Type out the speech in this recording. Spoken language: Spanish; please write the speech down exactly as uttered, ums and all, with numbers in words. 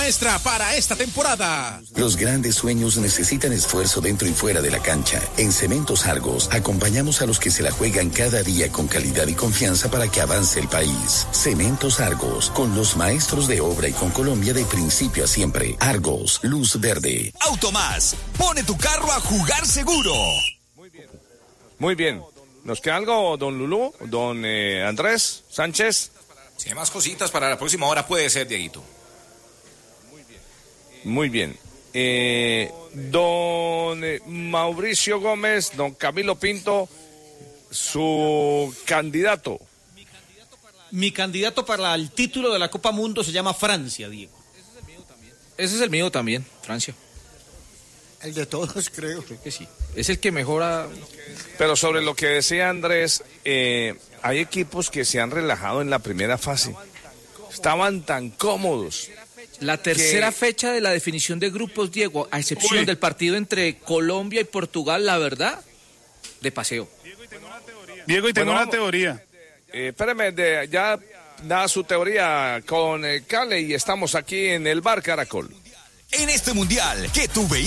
maestra para esta temporada. Los grandes sueños necesitan esfuerzo dentro y fuera de la cancha. En Cementos Argos acompañamos a los que se la juegan cada día con calidad y confianza para que avance el país. Cementos Argos, con los maestros de obra y con Colombia de principio a siempre. Argos, luz verde. Automás, pone tu carro a jugar seguro. Muy bien. Muy bien. ¿Nos queda algo, don Lulú? ¿Don eh, Andrés Sánchez? Si hay más cositas para la próxima hora puede ser, Dieguito. Muy bien. Eh, don eh, Mauricio Gómez, don Camilo Pinto, su candidato. Mi candidato para el título de la Copa Mundo se llama Francia, Diego. Ese es el mío también, Francia. El de todos, creo. Creo que sí. Es el que mejora. Pero sobre lo que decía Andrés, eh, hay equipos que se han relajado en la primera fase. Estaban tan cómodos. La tercera que... fecha de la definición de grupos, Diego, a excepción Uy. del partido entre Colombia y Portugal, la verdad, de paseo. Diego, y tengo una teoría. Diego, y tengo bueno, una teoría. Eh, espérame, de, ya da su teoría con eh, Cale y estamos aquí en el Bar Caracol. En este mundial, que tu